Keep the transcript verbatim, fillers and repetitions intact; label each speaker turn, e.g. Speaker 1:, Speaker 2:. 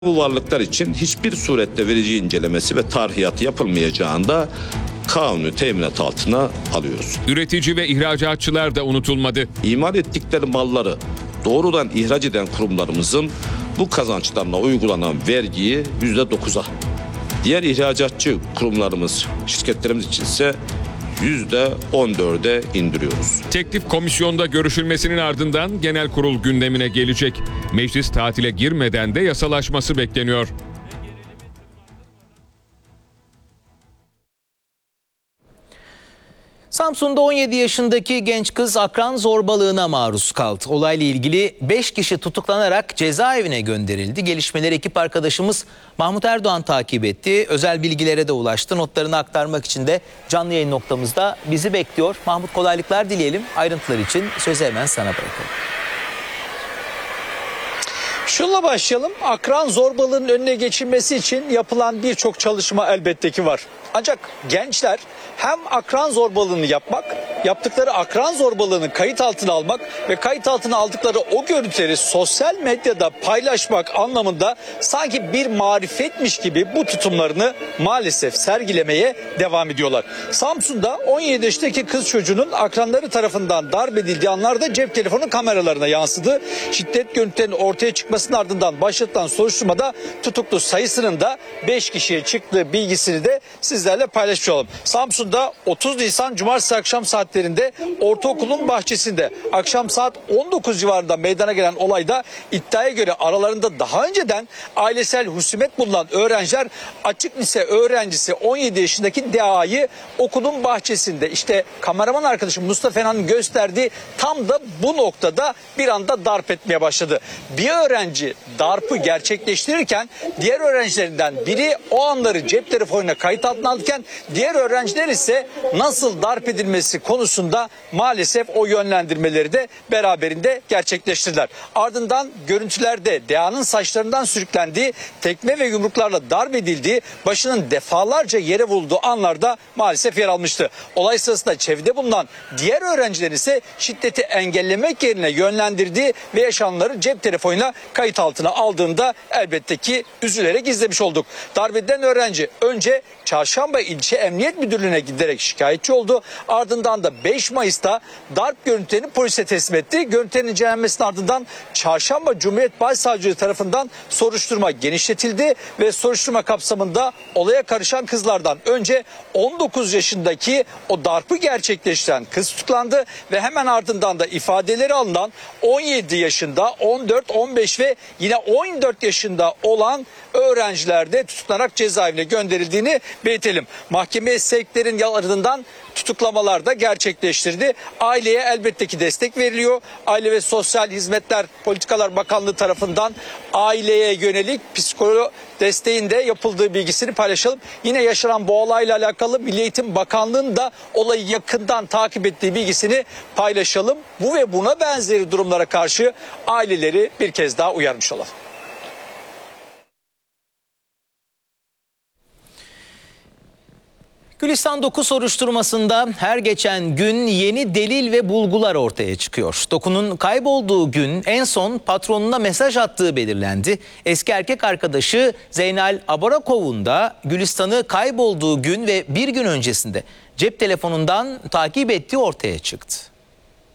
Speaker 1: Bu varlıklar için hiçbir surette verici incelemesi ve tarhiyatı yapılmayacağında kanuni teminat altına alıyoruz.
Speaker 2: Üretici ve ihracatçılar da unutulmadı.
Speaker 1: İmal ettikleri malları doğrudan ihraç eden kurumlarımızın bu kazançlarına uygulanan vergiyi yüzde dokuza, diğer ihracatçı kurumlarımız, şirketlerimiz içinse yüzde on dörde indiriyoruz.
Speaker 2: Teklif komisyonda görüşülmesinin ardından genel kurul gündemine gelecek. Meclis tatile girmeden de yasalaşması bekleniyor.
Speaker 3: Samsun'da on yedi yaşındaki genç kız akran zorbalığına maruz kaldı. Olayla ilgili beş kişi tutuklanarak cezaevine gönderildi. Gelişmeleri ekip arkadaşımız Mahmut Erdoğan takip etti. Özel bilgilere de ulaştı. Notlarını aktarmak için de canlı yayın noktamızda bizi bekliyor. Mahmut, kolaylıklar dileyelim. Ayrıntılar için sözü hemen sana bırakalım.
Speaker 4: Şunla başlayalım. Akran zorbalığının önüne geçilmesi için yapılan birçok çalışma elbette ki var. Ancak gençler hem akran zorbalığını yapmak, yaptıkları akran zorbalığını kayıt altına almak ve kayıt altına aldıkları o görüntüleri sosyal medyada paylaşmak anlamında sanki bir marifetmiş gibi bu tutumlarını maalesef sergilemeye devam ediyorlar. Samsun'da on yedi yaşındaki kız çocuğunun akranları tarafından darp edildiği anlarda cep telefonu kameralarına yansıdı. Şiddet görüntülerinin ortaya çıkmasının ardından başlatılan soruşturmada tutuklu sayısının da beş kişiye çıktığı bilgisini de sizlerle paylaşmış olalım. Samsun'da otuz Nisan Cumartesi akşam saatlerinde ortaokulun bahçesinde akşam saat on dokuz civarında meydana gelen olayda iddiaya göre aralarında daha önceden ailesel husumet bulunan öğrenciler açık lise öğrencisi on yedi yaşındaki D A'yı okulun bahçesinde, işte kameraman arkadaşım Mustafa Fenan'ın gösterdiği tam da bu noktada bir anda darp etmeye başladı. Bir öğrenci darpı gerçekleştirirken diğer öğrencilerinden biri o anları cep telefonuna kayıt altına alırken diğer öğrenciler ise nasıl darp edilmesi konusunda maalesef o yönlendirmeleri de beraberinde gerçekleştirdiler. Ardından görüntülerde D A'nın saçlarından sürüklendiği, tekme ve yumruklarla darp edildiği, başının defalarca yere vurulduğu anlarda maalesef yer almıştı. Olay sırasında çevrede bulunan diğer öğrenciler ise şiddeti engellemek yerine yönlendirdiği ve yaşananları cep telefonuyla kayıt altına aldığında elbette ki üzülerek izlemiş olduk. Darp edilen öğrenci önce Çarşamba İlçe Emniyet Müdürlüğü'ne giderek şikayetçi oldu. Ardından da beş Mayıs'ta darp görüntülerini polise teslim etti. Görüntülerin incelenmesinin ardından Çarşamba Cumhuriyet Başsavcılığı tarafından soruşturma genişletildi ve soruşturma kapsamında olaya karışan kızlardan önce on dokuz yaşındaki o darpı gerçekleştiren kız tutuklandı ve hemen ardından da ifadeleri alınan on yedi yaşında, on dört, on beş ve yine on dört yaşında olan öğrenciler de tutuklanarak cezaevine gönderildiğini belirtelim. Mahkemeye sevklerin ardından tutuklamalar da gerçekleştirdi. Aileye elbette ki destek veriliyor. Aile ve Sosyal Hizmetler Politikalar Bakanlığı tarafından aileye yönelik psikolog desteğin de yapıldığı bilgisini paylaşalım. Yine yaşanan bu olayla alakalı Milli Eğitim Bakanlığı'nın da olayı yakından takip ettiği bilgisini paylaşalım. Bu ve buna benzeri durumlara karşı aileleri bir kez daha uyarmış olalım.
Speaker 3: Gülistan Doku soruşturmasında her geçen gün yeni delil ve bulgular ortaya çıkıyor. Doku'nun kaybolduğu gün en son patronuna mesaj attığı belirlendi. Eski erkek arkadaşı Zeynal Abarakov'un da Gülistan'ı kaybolduğu gün ve bir gün öncesinde cep telefonundan takip ettiği ortaya çıktı.